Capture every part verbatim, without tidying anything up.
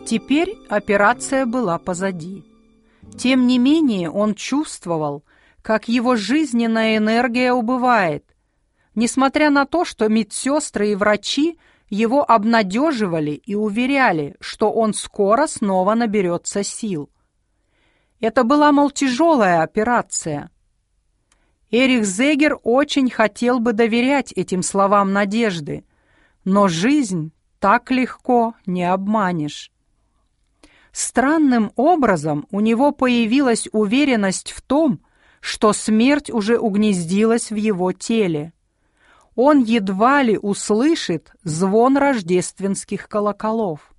Теперь операция была позади. Тем не менее он чувствовал, как его жизненная энергия убывает, несмотря на то, что медсестры и врачи его обнадеживали и уверяли, что он скоро снова наберется сил. Это была, мол, тяжелая операция. Эрих Зегер очень хотел бы доверять этим словам надежды, но жизнь так легко не обманешь. Странным образом у него появилась уверенность в том, что смерть уже угнездилась в его теле. Он едва ли услышит звон рождественских колоколов.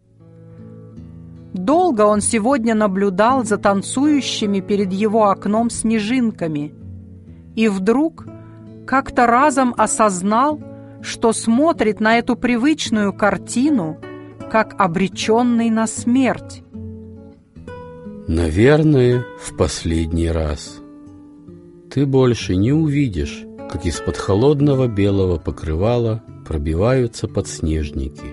Долго он сегодня наблюдал за танцующими перед его окном снежинками и вдруг как-то разом осознал, что смотрит на эту привычную картину, как обреченный на смерть. Наверное, в последний раз. Ты больше не увидишь, как из-под холодного белого покрывала пробиваются подснежники.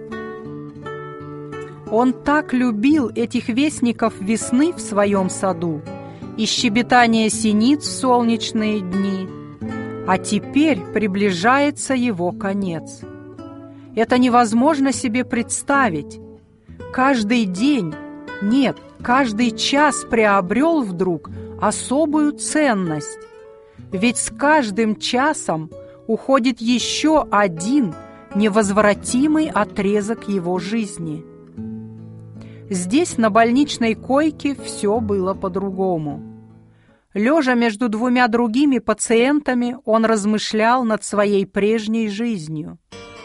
Он так любил этих вестников весны в своем саду и щебетание синиц в солнечные дни, а теперь приближается его конец. Это невозможно себе представить. Каждый день, нет, каждый час приобрел вдруг особую ценность. Ведь с каждым часом уходит еще один невозвратимый отрезок его жизни. Здесь, на больничной койке, все было по-другому. Лежа между двумя другими пациентами, он размышлял над своей прежней жизнью.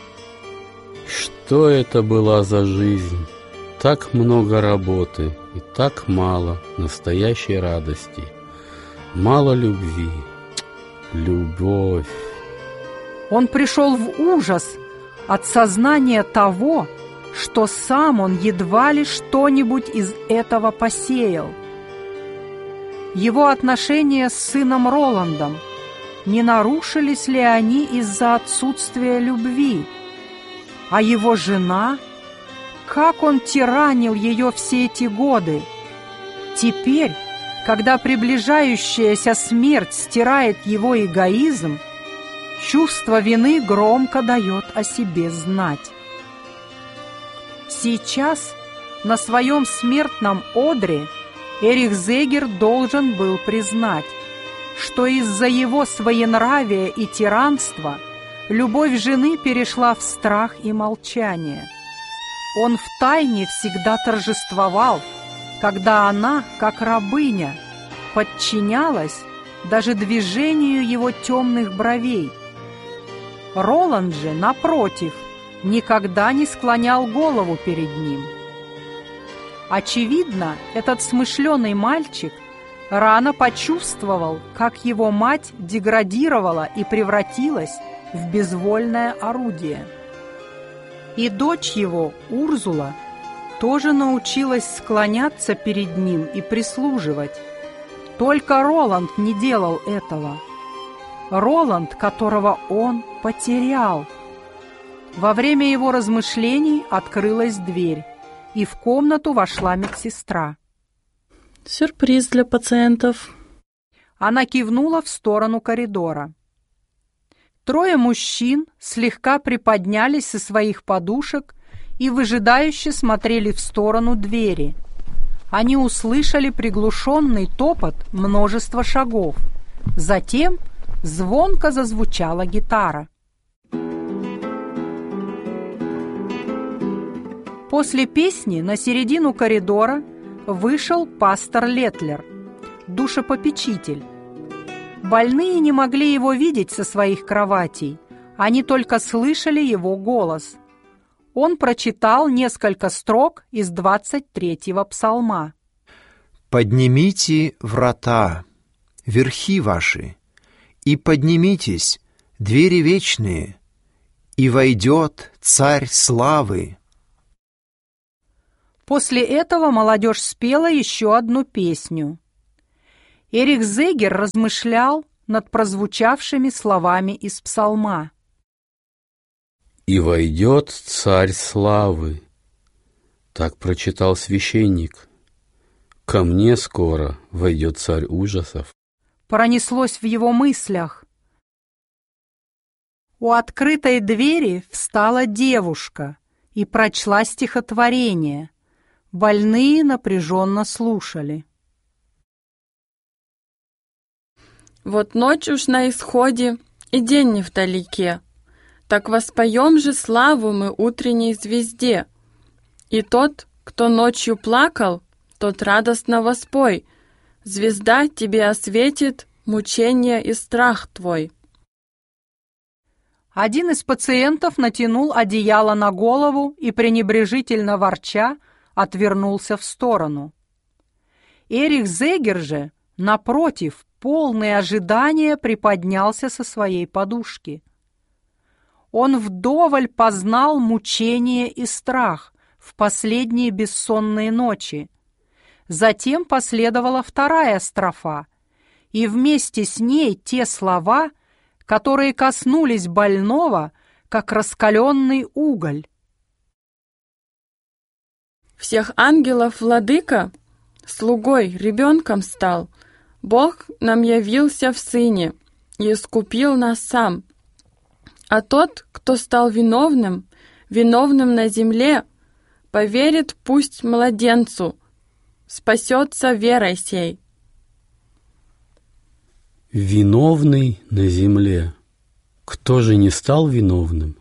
Что это была за жизнь? Так много работы и так мало настоящей радости. Мало любви. Любовь. Он пришел в ужас от сознания того, что сам он едва ли что-нибудь из этого посеял. Его отношения с сыном Роландом, не нарушились ли они из-за отсутствия любви? А его жена, как он тиранил ее все эти годы! Теперь, когда приближающаяся смерть стирает его эгоизм, чувство вины громко дает о себе знать. Сейчас, на своем смертном одре, Эрих Зегер должен был признать, что из-за его своенравия и тиранства любовь жены перешла в страх и молчание. Он втайне всегда торжествовал, когда она, как рабыня, подчинялась даже движению его темных бровей. Роланд же, напротив, никогда не склонял голову перед ним. Очевидно, этот смышленый мальчик рано почувствовал, как его мать деградировала и превратилась в безвольное орудие. И дочь его, Урзула, тоже научилась склоняться перед ним и прислуживать. Только Роланд не делал этого. Роланд, которого он потерял. Во время его размышлений открылась дверь, и в комнату вошла медсестра. «Сюрприз для пациентов». Она кивнула в сторону коридора. Трое мужчин слегка приподнялись со своих подушек и выжидающе смотрели в сторону двери. Они услышали приглушенный топот множества шагов. Затем звонко зазвучала гитара. После песни на середину коридора вышел пастор Летлер, душепопечитель. Больные не могли его видеть со своих кроватей, они только слышали его голос. Он прочитал несколько строк из двадцать третьего псалма. «Поднимите врата, верхи ваши, и поднимитесь, двери вечные, и войдет Царь славы». После этого молодежь спела еще одну песню. Эрих Зегер размышлял над прозвучавшими словами из псалма. «И войдет Царь славы». Так прочитал священник. Ко мне скоро войдет царь ужасов. Пронеслось в его мыслях. У открытой двери встала девушка и прочла стихотворение. Больные напряженно слушали. Вот ночь уж на исходе, и день невдалеке. Так воспоем же славу мы утренней звезде. И тот, кто ночью плакал, тот радостно воспой. Звезда тебе осветит мучение и страх твой. Один из пациентов натянул одеяло на голову и, пренебрежительно ворча, отвернулся в сторону. Эрих Зегер же, напротив, полный ожидания, приподнялся со своей подушки. Он вдоволь познал мучение и страх в последние бессонные ночи. Затем последовала вторая строфа, и вместе с ней те слова, которые коснулись больного, как раскаленный уголь. Всех ангелов владыка, слугой, ребенком стал. Бог нам явился в Сыне и искупил нас сам. А тот, кто стал виновным, виновным на земле, поверит пусть младенцу, спасется верой сей. Виновный на земле. Кто же не стал виновным?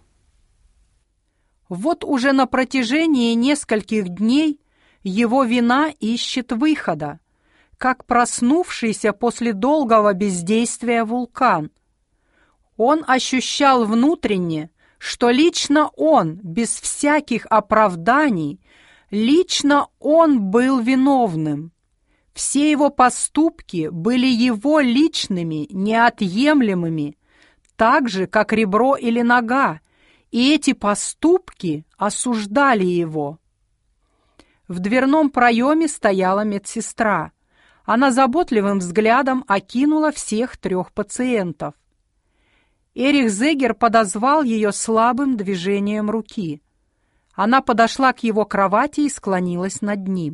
Вот уже на протяжении нескольких дней его вина ищет выхода, как проснувшийся после долгого бездействия вулкан. Он ощущал внутренне, что лично он, без всяких оправданий, лично он был виновным. Все его поступки были его личными, неотъемлемыми, так же, как ребро или нога, и эти поступки осуждали его. В дверном проеме стояла медсестра. Она заботливым взглядом окинула всех трех пациентов. Эрих Зегер подозвал ее слабым движением руки. Она подошла к его кровати и склонилась над ним.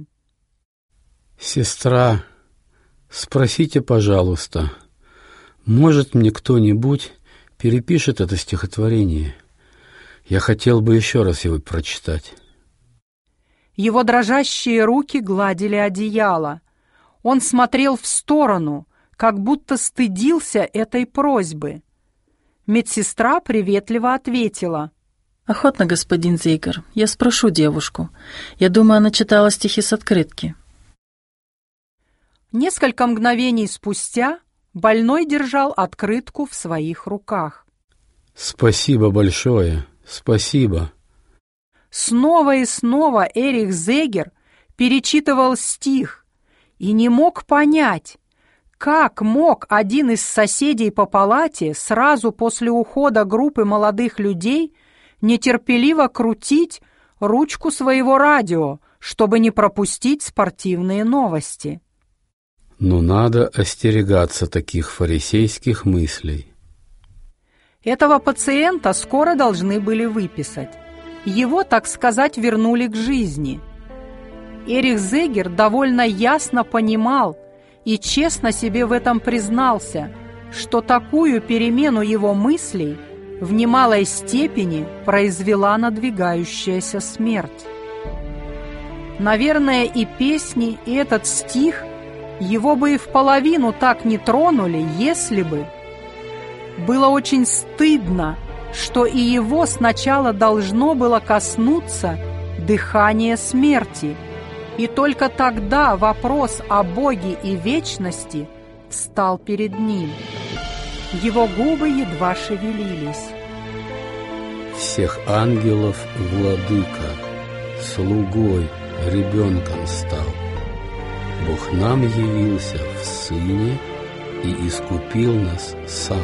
«Сестра, спросите, пожалуйста, может мне кто-нибудь перепишет это стихотворение? Я хотел бы еще раз его прочитать». Его дрожащие руки гладили одеяло. Он смотрел в сторону, как будто стыдился этой просьбы. Медсестра приветливо ответила. Охотно, господин Зейгер, я спрошу девушку. Я думаю, она читала стихи с открытки. Несколько мгновений спустя больной держал открытку в своих руках. «Спасибо большое, спасибо». Снова и снова Эрих Зегер перечитывал стих и не мог понять, как мог один из соседей по палате сразу после ухода группы молодых людей нетерпеливо крутить ручку своего радио, чтобы не пропустить спортивные новости. Но надо остерегаться таких фарисейских мыслей. Этого пациента скоро должны были выписать. Его, так сказать, вернули к жизни. Эрих Зегер довольно ясно понимал и честно себе в этом признался, что такую перемену его мыслей в немалой степени произвела надвигающаяся смерть. Наверное, и песни, и этот стих его бы и в половину так не тронули, если бы... Было очень стыдно, что и его сначала должно было коснуться дыхания смерти, и только тогда вопрос о Боге и вечности встал перед ним. Его губы едва шевелились. Всех ангелов владыка, слугой, ребенком стал. Бог нам явился в Сыне и искупил нас сам.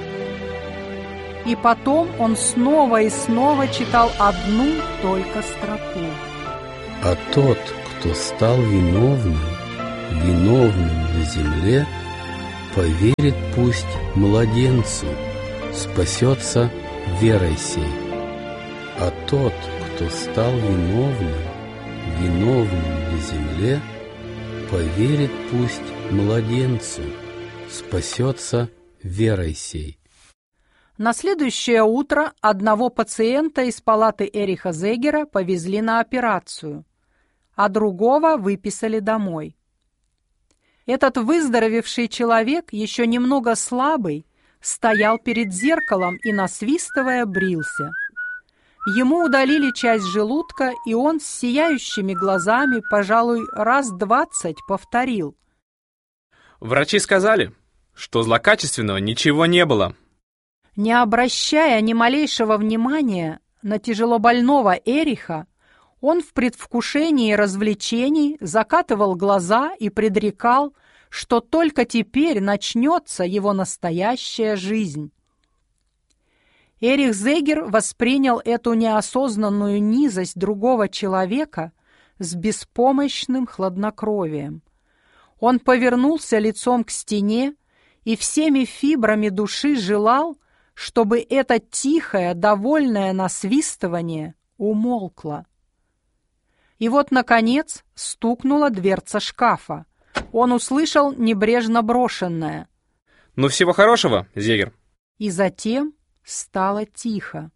И потом он снова и снова читал одну только строку. А тот, кто стал виновным, виновным на земле, поверит пусть младенцу, спасется верой сей. А тот, кто стал виновным, виновным на земле, поверит пусть младенцу, спасется верой сей. На следующее утро одного пациента из палаты Эриха Зегера повезли на операцию, а другого выписали домой. Этот выздоровевший человек, еще немного слабый, стоял перед зеркалом и, насвистывая, брился. Ему удалили часть желудка, и он с сияющими глазами, пожалуй, раз двадцать повторил: «Врачи сказали, что злокачественного ничего не было». Не обращая ни малейшего внимания на тяжелобольного Эриха, он в предвкушении развлечений закатывал глаза и предрекал, что только теперь начнется его настоящая жизнь. Эрих Зегер воспринял эту неосознанную низость другого человека с беспомощным хладнокровием. Он повернулся лицом к стене и всеми фибрами души желал, чтобы это тихое, довольное насвистывание умолкло. И вот, наконец, стукнула дверца шкафа. Он услышал небрежно брошенное: «Ну, всего хорошего, Зегер». И затем стало тихо.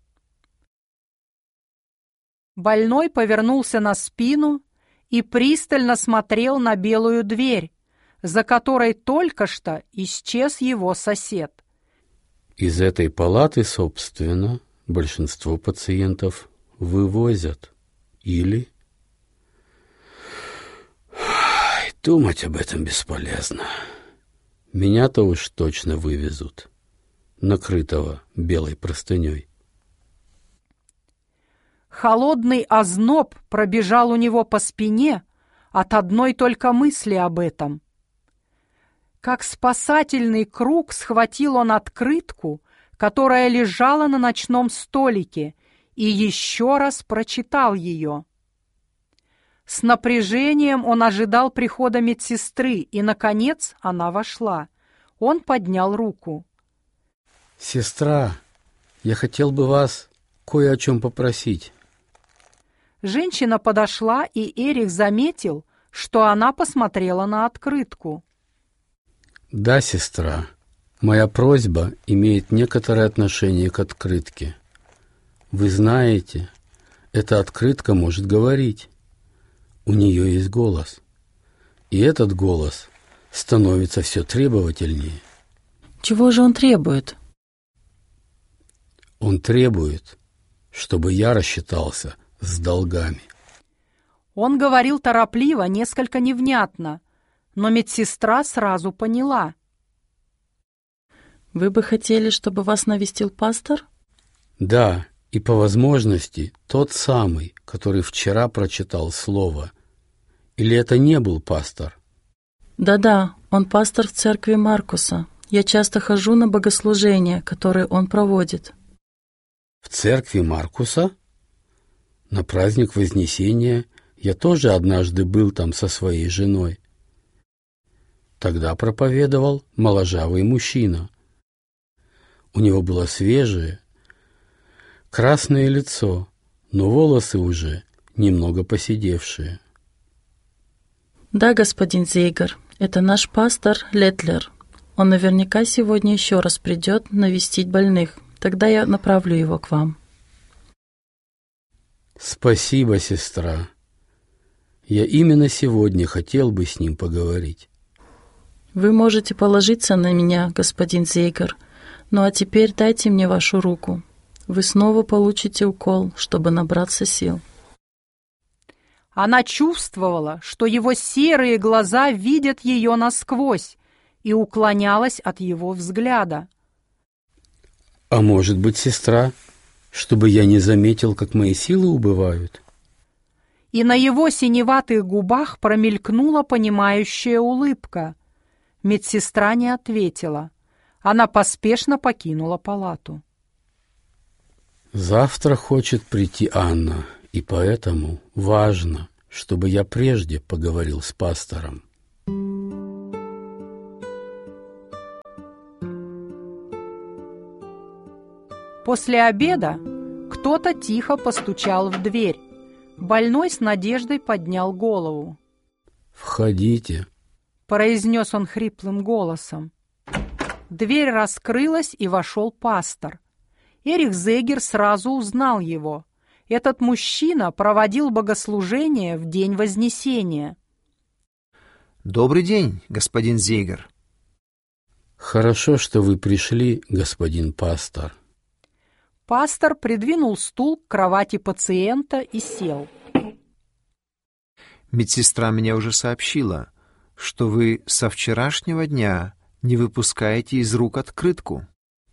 Больной повернулся на спину и пристально смотрел на белую дверь, за которой только что исчез его сосед. Из этой палаты, собственно, большинство пациентов вывозят. Или... Думать об этом бесполезно. Меня-то уж точно вывезут, накрытого белой простыней. Холодный озноб пробежал у него по спине от одной только мысли об этом. Как спасательный круг схватил он открытку, которая лежала на ночном столике, и еще раз прочитал ее. С напряжением он ожидал прихода медсестры, и, наконец, она вошла. Он поднял руку. «Сестра, я хотел бы вас кое о чем попросить». Женщина подошла, и Эрих заметил, что она посмотрела на открытку. «Да, сестра, моя просьба имеет некоторое отношение к открытке. Вы знаете, эта открытка может говорить. У нее есть голос. И этот голос становится все требовательнее». Чего же он требует? Он требует, чтобы я рассчитался с долгами. Он говорил торопливо, несколько невнятно, но медсестра сразу поняла. Вы бы хотели, чтобы вас навестил пастор? Да, и по возможности тот самый, который вчера прочитал слово. Или это не был пастор? Да-да, он пастор в церкви Маркуса. Я часто хожу на богослужения, которые он проводит. В церкви Маркуса? На праздник Вознесения я тоже однажды был там со своей женой. Тогда проповедовал моложавый мужчина. У него было свежее, красное лицо, но волосы уже немного поседевшие. Да, господин Зейгер, это наш пастор Летлер. Он наверняка сегодня еще раз придет навестить больных. Тогда я направлю его к вам. Спасибо, сестра. Я именно сегодня хотел бы с ним поговорить. Вы можете положиться на меня, господин Зейгер. Ну а теперь дайте мне вашу руку. Вы снова получите укол, чтобы набраться сил. Она чувствовала, что его серые глаза видят ее насквозь, и уклонялась от его взгляда. А может быть, сестра, чтобы я не заметил, как мои силы убывают? И на его синеватых губах промелькнула понимающая улыбка. Медсестра не ответила. Она поспешно покинула палату. Завтра хочет прийти Анна, и поэтому важно, чтобы я прежде поговорил с пастором. После обеда кто-то тихо постучал в дверь. Больной с надеждой поднял голову. «Входите», — произнес он хриплым голосом. Дверь раскрылась, и вошел пастор. Эрих Зегер сразу узнал его. Этот мужчина проводил богослужение в день Вознесения. «Добрый день, господин Зегер». «Хорошо, что вы пришли, господин пастор». Пастор придвинул стул к кровати пациента и сел. «Медсестра мне уже сообщила, что вы со вчерашнего дня не выпускаете из рук открытку».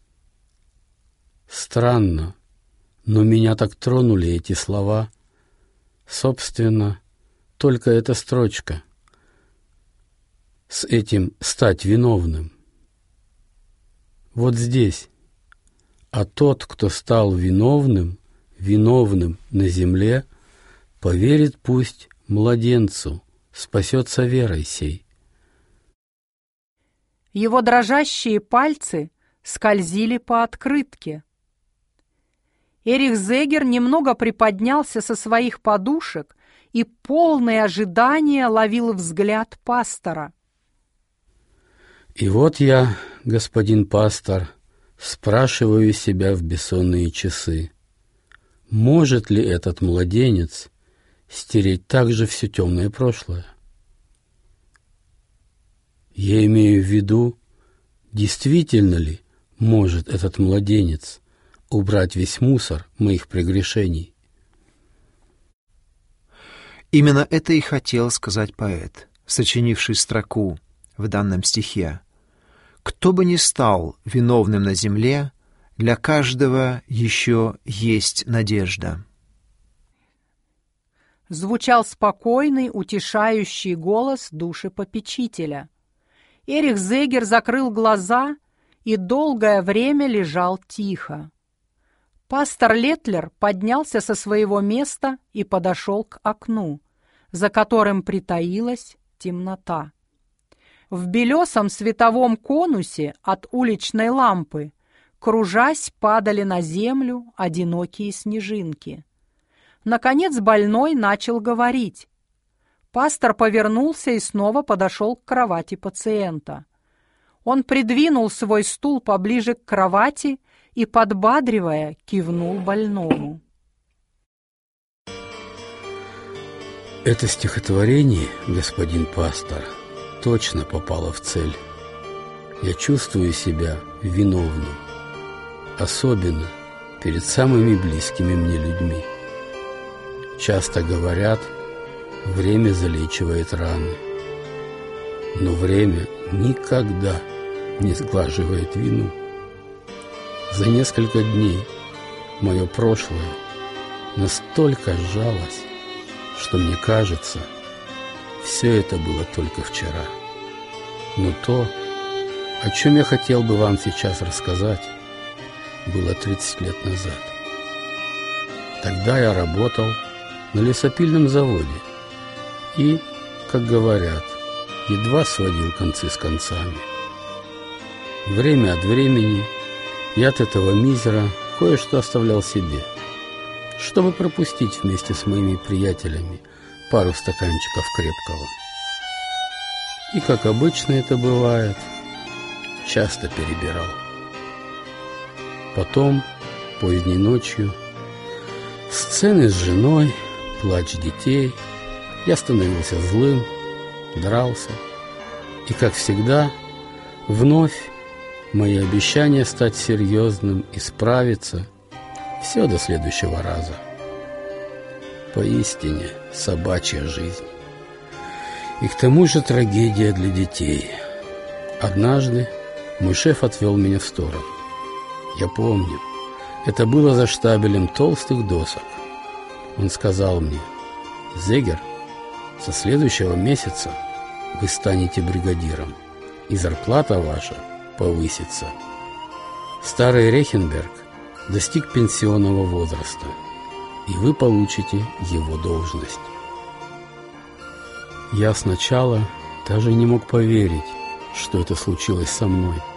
Странно, но меня так тронули эти слова. Собственно, только эта строчка. С этим стать виновным. Вот здесь. А тот, кто стал виновным, виновным на земле, поверит пусть младенцу, спасется верой сей. Его дрожащие пальцы скользили по открытке. Эрих Зегер немного приподнялся со своих подушек и, полный ожидания, ловил взгляд пастора. И вот я, господин пастор, спрашиваю себя в бессонные часы, может ли этот младенец стереть также все темное прошлое? Я имею в виду, действительно ли может этот младенец убрать весь мусор моих прегрешений? Именно это и хотел сказать поэт, сочинивший строку в данном стихе. «Кто бы ни стал виновным на земле, для каждого еще есть надежда». Звучал спокойный, утешающий голос душепопечителя. Эрих Зегер закрыл глаза и долгое время лежал тихо. Пастор Летлер поднялся со своего места и подошел к окну, за которым притаилась темнота. В белесом световом конусе от уличной лампы, кружась, падали на землю одинокие снежинки. Наконец больной начал говорить. Пастор повернулся и снова подошел к кровати пациента. Он придвинул свой стул поближе к кровати и, подбадривая, кивнул больному. Это стихотворение, господин пастор, точно попало в цель. Я чувствую себя виновным, особенно перед самыми близкими мне людьми. Часто говорят, время залечивает раны, но время никогда не сглаживает вину. За несколько дней мое прошлое настолько сжалось, что мне кажется, все это было только вчера. Но то, о чем я хотел бы вам сейчас рассказать, было тридцать лет назад. Тогда я работал на лесопильном заводе и, как говорят, едва сводил концы с концами. Время от времени я от этого мизера кое-что оставлял себе, чтобы пропустить вместе с моими приятелями пару стаканчиков крепкого. И, как обычно это бывает, часто перебирал. Потом, поздней ночью, сцены с женой, плач детей, я становился злым, дрался, и, как всегда, вновь мои обещания стать серьезным и справиться — все до следующего раза. Поистине собачья жизнь. И к тому же трагедия для детей. Однажды мой шеф отвел меня в сторону. Я помню, это было за штабелем толстых досок. Он сказал мне: «Зегер, со следующего месяца вы станете бригадиром, и зарплата ваша повысится. Старый Рехенберг достиг пенсионного возраста, и вы получите его должность». Я сначала даже не мог поверить, что это случилось со мной.